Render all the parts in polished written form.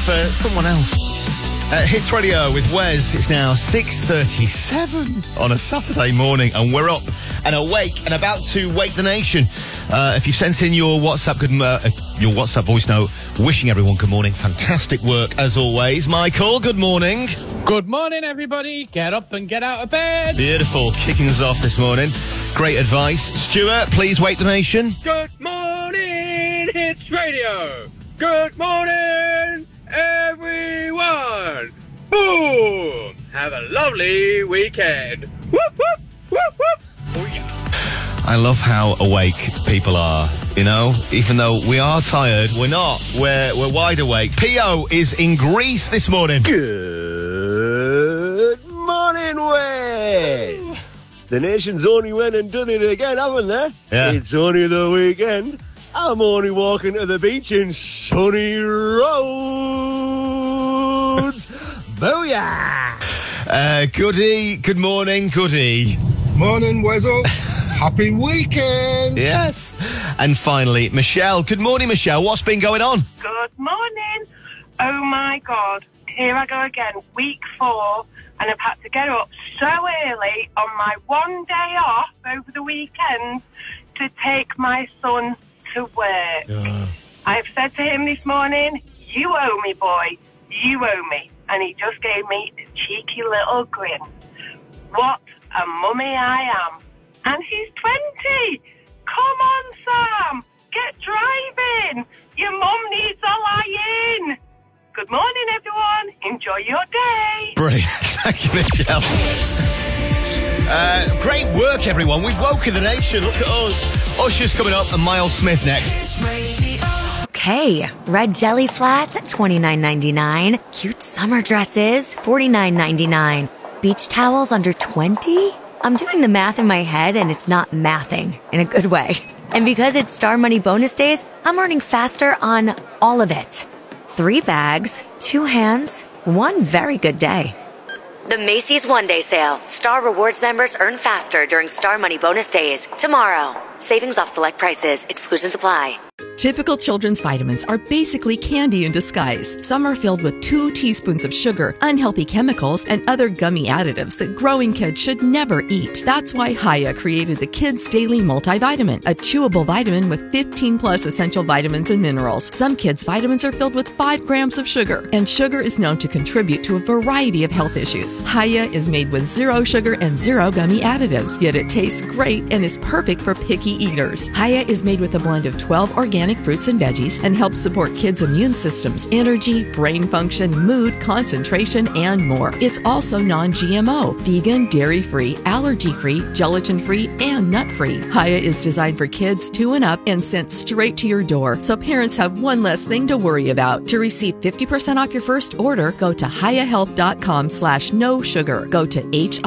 for someone else. Hits Radio with Wes. It's now 6:37 on a Saturday morning, and we're up and awake and about to wake the nation. If you sent in your WhatsApp voice note, wishing everyone good morning. Fantastic work as always. Michael, good morning. Good morning, everybody. Get up and get out of bed. Beautiful, kicking us off this morning. Great advice. Stuart, please wake the nation. Good morning, Hits Radio. Good morning, everyone. Boom. Have a lovely weekend. Whoop, whoop, whoop, whoop. Oh, yeah. I love how awake people are, you know? Even though we are tired, we're not. We're wide awake. P.O. is in Greece this morning. Good morning, Wes. The nation's only went and done it again, haven't they? Yeah. It's only the weekend. I'm only walking to the beach in sunny roads. Booyah! Goody, good morning, Goody. Morning, Weasel. Happy weekend. Yes. And finally, Michelle. Good morning, Michelle. What's been going on? Good morning. Oh, my God. Here I go again. Week 4, and I've had to get up so early on my one day off over the weekend to take my son to work. I've said to him this morning, you owe me, boy. You owe me. And he just gave me a cheeky little grin. What a mummy I am. And he's 20. Come on, Sam. Get driving. Your mum needs a lie-in. Good morning, everyone. Enjoy your day. Brilliant. Thank you, Michelle. Great work, everyone. We've woken the nation. Look at us. Usher's coming up and Miles Smith next. Okay, red jelly flats at $29.99. Cute summer dresses, $49.99. Beach towels under $20? I'm doing the math in my head and it's not mathing in a good way. And because it's Star Money bonus days, I'm earning faster on all of it. 3 bags, 2 hands, 1 very good day. The Macy's One Day Sale. Star Rewards members earn faster during Star Money bonus days. Tomorrow. Savings off select prices. Exclusions apply. Typical children's vitamins are basically candy in disguise. Some are filled with 2 teaspoons of sugar, unhealthy chemicals, and other gummy additives that growing kids should never eat. That's why Hiya created the Kids Daily Multivitamin, a chewable vitamin with 15 plus essential vitamins and minerals. Some kids' vitamins are filled with 5 grams of sugar, and sugar is known to contribute to a variety of health issues. Hiya is made with 0 sugar and 0 gummy additives, yet it tastes great and is perfect for picky eaters. Hiya is made with a blend of 12 organic fruits and veggies and helps support kids' immune systems, energy, brain function, mood, concentration, and more. It's also non-GMO, vegan, dairy-free, allergy-free, gelatin-free, and nut-free. Hiya is designed for kids 2 and up and sent straight to your door, so parents have one less thing to worry about. To receive 50% off your first order, go to hiyahealth.com/no sugar. Go to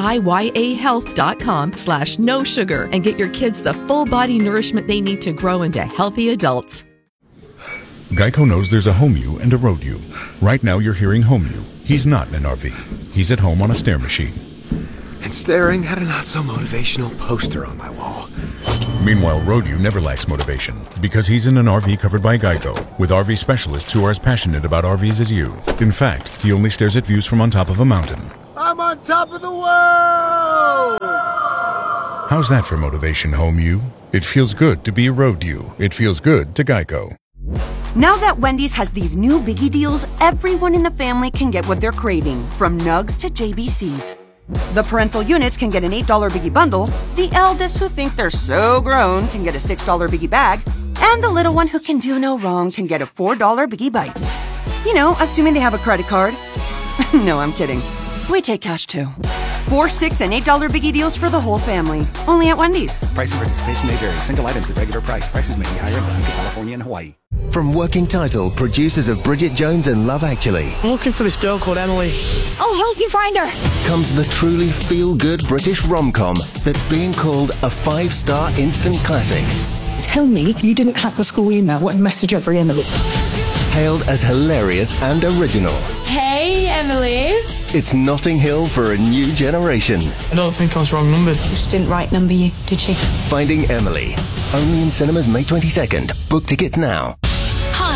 hiyahealth.com/no sugar and get your kids the full body nourishment they need to grow into healthy adults. Geico knows there's a home you and a road you. Right now you're hearing home you. He's not in an RV. He's at home on a stair machine. And staring at a not-so-motivational poster on my wall. Meanwhile, road you never lacks motivation because he's in an RV covered by Geico with RV specialists who are as passionate about RVs as you. In fact, he only stares at views from on top of a mountain. I'm on top of the world! How's that for motivation, home you? It feels good to be road you. It feels good to Geico. Now that Wendy's has these new biggie deals, everyone in the family can get what they're craving, from nugs to JBCs. The parental units can get an $8 biggie bundle, the eldest who think they're so grown can get a $6 biggie bag, and the little one who can do no wrong can get a $4 biggie bites. You know, assuming they have a credit card. No, I'm kidding. We take cash too. 4, 6, and $8 biggie deals for the whole family. Only at Wendy's. Price and participation may vary. Single items at regular price. Prices may be higher in Alaska, California, and Hawaii. From Working Title, producers of Bridget Jones and Love Actually. I'm looking for this girl called Emily. I'll help you find her. Comes the truly feel-good British rom-com that's being called a 5-star instant classic. Tell me you didn't hack the school email and message every Emily. Hailed as hilarious and original. Hey, Emily's. It's Notting Hill for a new generation. I don't think I was wrong numbered. She didn't right number you, did she? Finding Emily. Only in cinemas May 22nd. Book tickets now. Hi,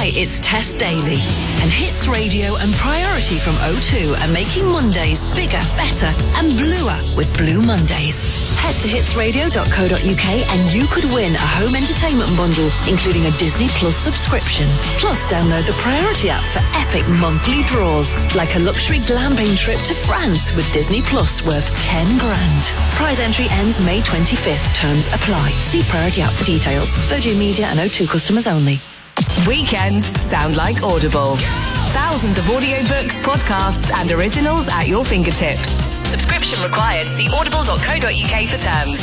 Hi, it's Tess Daly. And Hits Radio and Priority from O2 are making Mondays bigger, better and bluer with Blue Mondays. Head to hitsradio.co.uk and you could win a home entertainment bundle, including a Disney Plus subscription. Plus, download the Priority app for epic monthly draws, like a luxury glamping trip to France with Disney Plus worth 10 grand. Prize entry ends May 25th. Terms apply. See Priority app for details. Virgin Media and O2 customers only. Weekends sound like Audible. Thousands of audiobooks, podcasts and originals at your fingertips. Subscription required. See audible.co.uk for terms.